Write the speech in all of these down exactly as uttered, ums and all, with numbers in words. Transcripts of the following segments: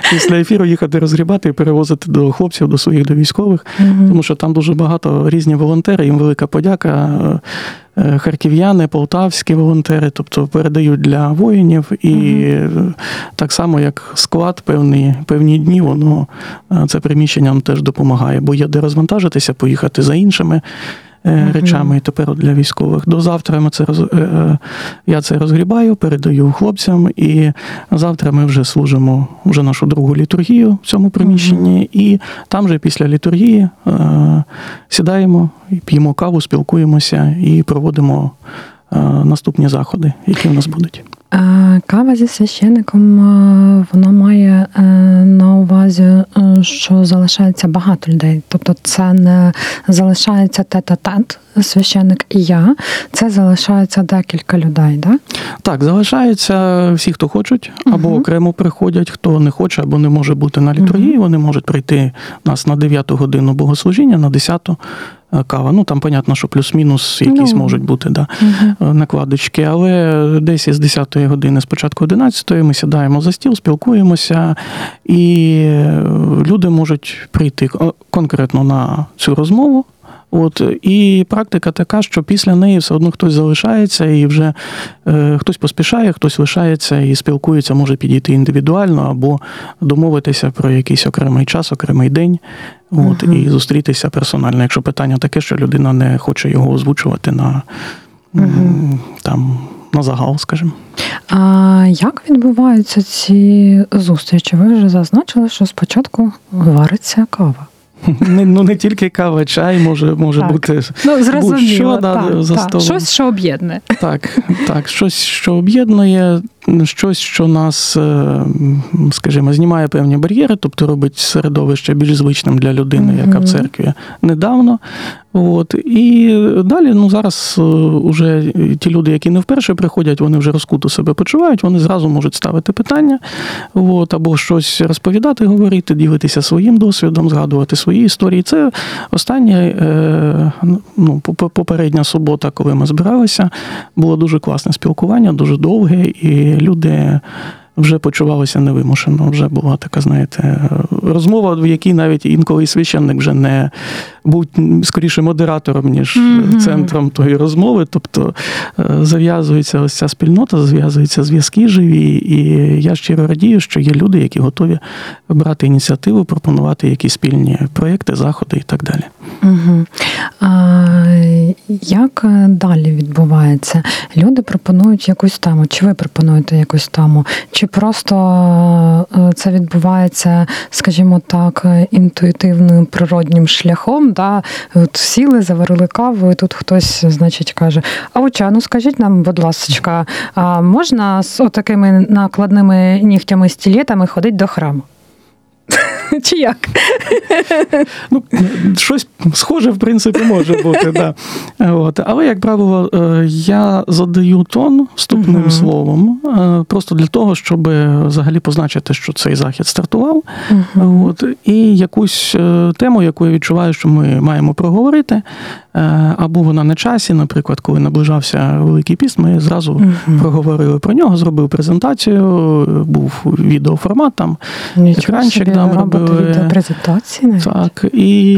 після ефіру їхати розгрібати і перевозити до хлопців, до своїх, до військових, угу. тому що там дуже багато різні волонтери, їм велика подяка. Харків'яни, полтавські волонтери, тобто передають для воїнів, і угу. так само, як склад певні, певні дні, воно, це приміщення нам теж допомагає, бо є де розвантажитися, поїхати за іншими uh-huh. речами, і тепер для військових. До завтра ми це роз... я це розгрібаю, передаю хлопцям, і завтра ми вже служимо вже нашу другу літургію в цьому приміщенні, uh-huh. і там же після літургії сідаємо, п'ємо каву, спілкуємося і проводимо наступні заходи, які в нас будуть. Кава зі священником, вона має на увазі, що залишається багато людей. Тобто це не залишається тет-а-тет, священник і я, це залишається декілька людей, да? Так, залишається всі, хто хочуть, або угу. окремо приходять, хто не хоче, або не може бути на літургії, угу. вони можуть прийти у нас на дев'яту годину богослужіння, на десяту кава. Ну, там, понятно, що плюс-мінус якісь ну, можуть бути да, угу. накладочки, але десь із десятої години, спочатку одинадцятої, ми сідаємо за стіл, спілкуємося, і люди можуть прийти конкретно на цю розмову. От, і практика така, що після неї все одно хтось залишається, і вже е, хтось поспішає, хтось лишається і спілкується, може підійти індивідуально або домовитися про якийсь окремий час, окремий день, от, uh-huh. і зустрітися персонально, якщо питання таке, що людина не хоче його озвучувати на, uh-huh. там, на загал, скажімо. А як відбуваються ці зустрічі? Ви вже зазначили, що спочатку вариться кава. Не, ну, не тільки кава, чай, може, може бути ну, зрозуміло, будь-що так, да, за так. столом. Щось, що об'єднує. Так, так, щось, що об'єднує, щось, що нас, скажімо, знімає певні бар'єри, тобто робить середовище більш звичним для людини, mm-hmm. яка в церкві недавно. От. І далі, ну, зараз уже ті люди, які не вперше приходять, вони вже розкуто себе почувають, вони зразу можуть ставити питання, от, або щось розповідати, говорити, ділитися своїм досвідом, згадувати свої історії. Це остання, ну, попередня субота, коли ми збиралися, було дуже класне спілкування, дуже довге, і люди вже почувалися невимушено. Вже була така, знаєте, розмова, в якій навіть інколи священник вже не був скоріше модератором, ніж mm-hmm. центром тої розмови. Тобто зав'язується ось ця спільнота, зав'язуються зв'язки живі, і я щиро радію, що є люди, які готові брати ініціативу, пропонувати якісь спільні проєкти, заходи і так далі. Угу. А як далі відбувається? Люди пропонують якусь тему, чи ви пропонуєте якусь тему, чи просто це відбувається, скажімо так, інтуїтивним природнім шляхом, да? От сіли, заварили каву, і тут хтось, значить, каже: а отче, ну скажіть нам, будь ласка, а можна з отакими накладними нігтями, стілетами ходити до храму? Чи як? Ну, щось схоже, в принципі, може бути, да. От. Але, як правило, я задаю тон вступним uh-huh. словом, просто для того, щоб взагалі позначити, що цей захід стартував, uh-huh. от, і якусь тему, яку я відчуваю, що ми маємо проговорити, або вона на часі, наприклад, коли наближався Великий піст, ми зразу uh-huh. проговорили про нього, зробив презентацію, був відеоформат, там, екранчик нам робили. Презентації так, і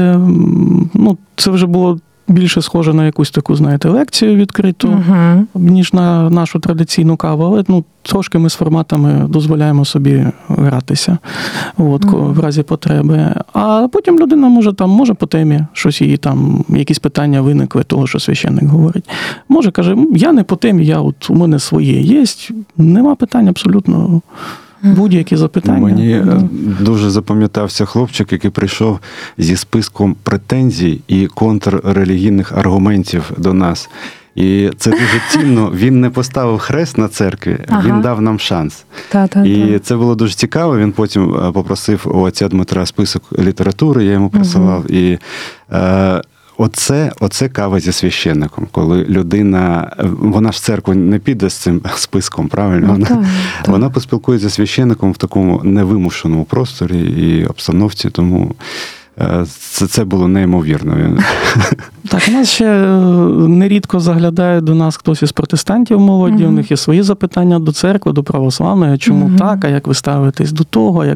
ну, це вже було більше схоже на якусь таку, знаєте, лекцію відкриту, uh-huh. ніж на нашу традиційну каву, але ну, трошки ми з форматами дозволяємо собі гратися от, uh-huh. в разі потреби. А потім людина може там, може по темі щось її там, якісь питання виникли того, що священник говорить. Може, каже, я не по темі, я от, у мене своє є, нема питань абсолютно. Будь-які запитання. Мені дуже запам'ятався хлопчик, який прийшов зі списком претензій і контррелігійних аргументів до нас. І це дуже цінно. Він не поставив хрест на церкві, ага. він дав нам шанс. Та-та-та. І це було дуже цікаво. Він потім попросив у отця Дмитра список літератури, я йому присилав. Угу. І е, Оце, оце кава зі священником, коли людина, вона ж в церкву не піде з цим списком, правильно? Вона, так, так. вона поспілкується зі священником в такому невимушеному просторі і обстановці, тому це, це було неймовірно. Так, у нас ще нерідко заглядає до нас хтось із протестантів молоді, угу. у них є свої запитання до церкви, до православної, чому угу. так, а як ви ставитесь до того, як